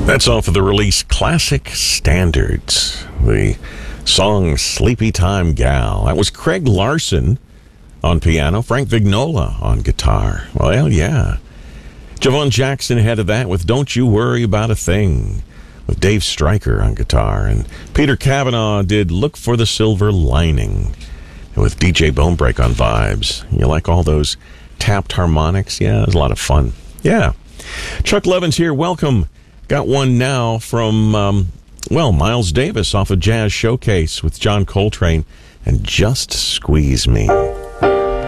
That's off of the release Classic Standards, the song Sleepy Time Gal. That was Craig Larson on piano, Frank Vignola on guitar. Well, yeah. Javon Jackson ahead of that with Don't You Worry About a Thing, with Dave Stryker on guitar. And Peter Cavanaugh did Look for the Silver Lining with DJ Bonebreak on vibes. You like all those tapped harmonics? Yeah, it was a lot of fun. Yeah. Chuck Levins here. Welcome. Got one now from, Miles Davis off of Jazz Showcase with John Coltrane and Just Squeeze Me.